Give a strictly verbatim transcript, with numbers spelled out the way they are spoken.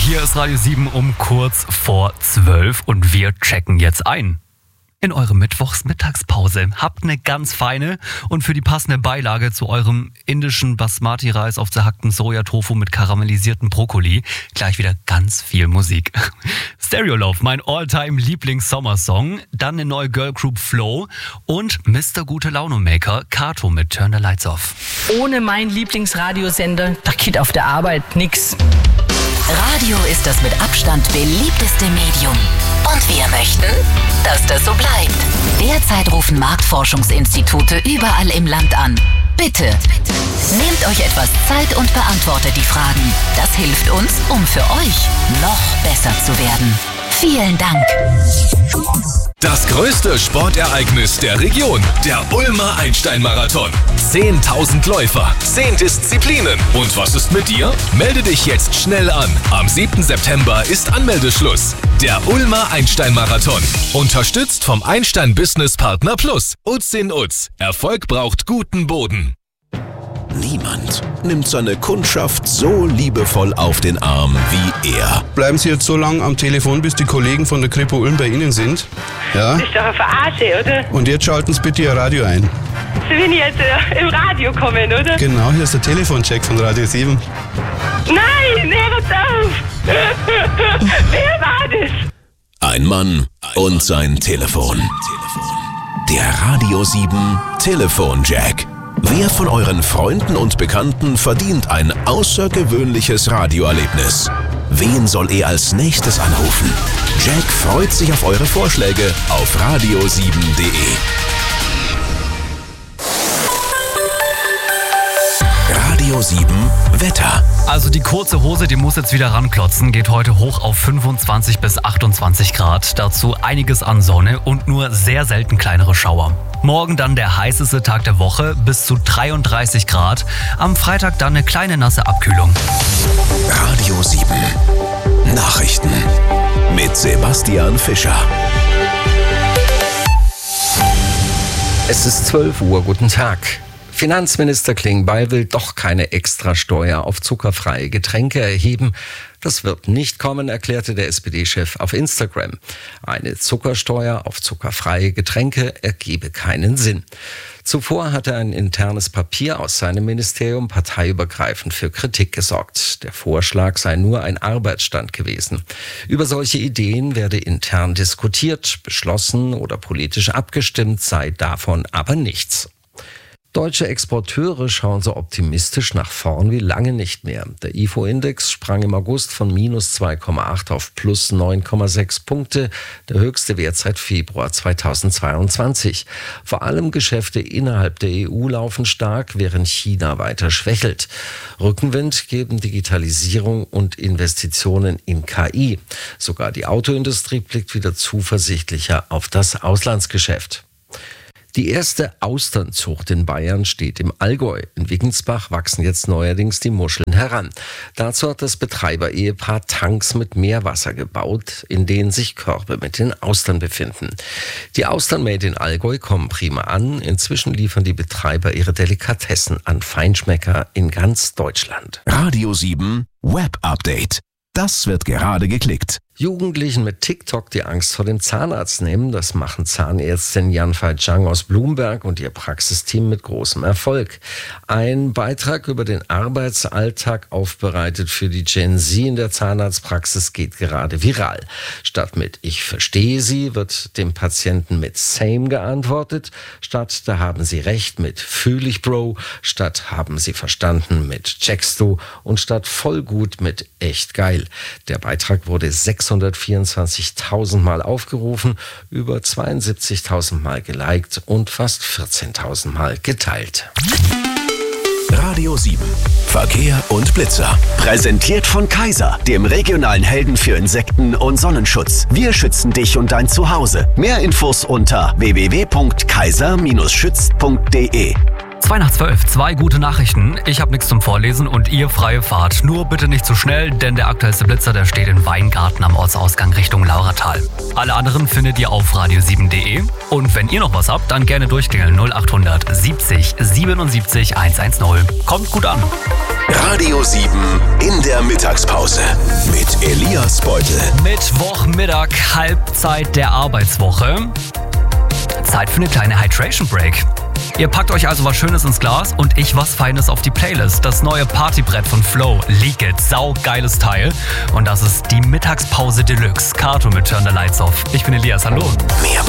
Hier ist Radio sieben um kurz vor zwölf und wir checken jetzt ein. In eure Mittwochs-Mittagspause. Habt eine ganz feine und für die passende Beilage zu eurem indischen Basmati-Reis auf zerhacktem Sojatofu mit karamellisiertem Brokkoli gleich wieder ganz viel Musik. Stereo Love, mein All-Time-Lieblings-Sommersong, dann eine neue Girl-Group Flow und Mister Gute-Laune-Maker Kato mit Turn the Lights Off. Ohne meinen Lieblingsradiosender, da geht auf der Arbeit nix. Radio ist das mit Abstand beliebteste Medium. Und wir möchten, dass das so bleibt. Derzeit rufen Marktforschungsinstitute überall im Land an. Bitte, nehmt euch etwas Zeit und beantwortet die Fragen. Das hilft uns, um für euch noch besser zu werden. Vielen Dank. Das größte Sportereignis der Region, der Ulmer Einstein-Marathon. zehntausend Läufer, zehn Disziplinen. Und was ist mit dir? Melde dich jetzt schnell an. Am siebten September ist Anmeldeschluss. Der Ulmer Einstein-Marathon. Unterstützt vom Einstein Business Partner Plus. Utz in Utz. Erfolg braucht guten Boden. Niemand nimmt seine Kundschaft so liebevoll auf den Arm wie er. Bleiben Sie jetzt so lange am Telefon, bis die Kollegen von der Kripo Ulm bei Ihnen sind? Ja? Das ist doch eine Verarsche, oder? Und jetzt schalten Sie bitte Ihr Radio ein. So bin ich jetzt äh, im Radio kommen, oder? Genau, hier ist der Telefoncheck von Radio sieben. Nein, hör uns auf! Wer war das? Ein Mann und sein Telefon. Der Radio sieben Telefonjack. Wer von euren Freunden und Bekannten verdient ein außergewöhnliches Radioerlebnis? Wen soll er als nächstes anrufen? Jack freut sich auf eure Vorschläge auf radio sieben punkt de. Radio sieben Wetter. Also die kurze Hose, die muss jetzt wieder ranklotzen, geht heute hoch auf fünfundzwanzig bis achtundzwanzig Grad. Dazu einiges an Sonne und nur sehr selten kleinere Schauer. Morgen dann der heißeste Tag der Woche, bis zu dreiunddreißig Grad. Am Freitag dann eine kleine nasse Abkühlung. Radio sieben Nachrichten mit Sebastian Fischer. Es ist zwölf Uhr, guten Tag. Finanzminister Klingbeil will doch keine Extrasteuer auf zuckerfreie Getränke erheben. Das wird nicht kommen, erklärte der S P D-Chef auf Instagram. Eine Zuckersteuer auf zuckerfreie Getränke ergebe keinen Sinn. Zuvor hatte ein internes Papier aus seinem Ministerium parteiübergreifend für Kritik gesorgt. Der Vorschlag sei nur ein Arbeitsstand gewesen. Über solche Ideen werde intern diskutiert, beschlossen oder politisch abgestimmt, sei davon aber nichts. Deutsche Exporteure schauen so optimistisch nach vorn wie lange nicht mehr. Der I F O-Index sprang im August von minus zwei Komma acht auf plus neun Komma sechs Punkte, der höchste Wert seit Februar zweitausendzweiundzwanzig. Vor allem Geschäfte innerhalb der E U laufen stark, während China weiter schwächelt. Rückenwind geben Digitalisierung und Investitionen in K I. Sogar die Autoindustrie blickt wieder zuversichtlicher auf das Auslandsgeschäft. Die erste Austernzucht in Bayern steht im Allgäu. In Wiggensbach wachsen jetzt neuerdings die Muscheln heran. Dazu hat das Betreiber-Ehepaar Tanks mit Meerwasser gebaut, in denen sich Körbe mit den Austern befinden. Die Austern made in Allgäu kommen prima an. Inzwischen liefern die Betreiber ihre Delikatessen an Feinschmecker in ganz Deutschland. Radio sieben Web Update. Das wird gerade geklickt. Jugendlichen mit TikTok die Angst vor dem Zahnarzt nehmen, das machen Zahnärztin Yan-Fei Zhang aus Blumberg und ihr Praxisteam mit großem Erfolg. Ein Beitrag über den Arbeitsalltag aufbereitet für die Gen Z in der Zahnarztpraxis geht gerade viral. Statt mit "Ich verstehe Sie" wird dem Patienten mit "Same" geantwortet. Statt "Da haben Sie recht" mit "Fühl ich, Bro". Statt "Haben Sie verstanden" mit "Checkst du" und statt "Voll gut" mit "Echt geil". Der Beitrag wurde sechshundertvierundzwanzigtausend Mal aufgerufen, über zweiundsiebzigtausend Mal geliked und fast vierzehntausend Mal geteilt. Radio sieben Verkehr und Blitzer. Präsentiert von Kaiser, dem regionalen Helden für Insekten und Sonnenschutz. Wir schützen dich und dein Zuhause. Mehr Infos unter w w w punkt kaiser Bindestrich schützt punkt de. Zwei nach zwölf, zwei gute Nachrichten. Ich habe nichts zum Vorlesen und ihr freie Fahrt. Nur bitte nicht zu schnell, denn der aktuellste Blitzer, der steht in Weingarten am Ortsausgang Richtung Lauratal. Alle anderen findet ihr auf radio sieben punkt de. Und wenn ihr noch was habt, dann gerne durchklingeln null acht siebzig siebenundsiebzig hundertzehn. Kommt gut an. Radio sieben in der Mittagspause mit Elias Beutel. Mittwochmittag, Halbzeit der Arbeitswoche. Zeit für eine kleine Hydration Break. Ihr packt euch also was Schönes ins Glas und ich was Feines auf die Playlist. Das neue Partybrett von Flow, Leak It, saugeiles Teil. Und das ist die Mittagspause Deluxe. Kato mit Turn the Lights Off. Ich bin Elias, hallo. Mehr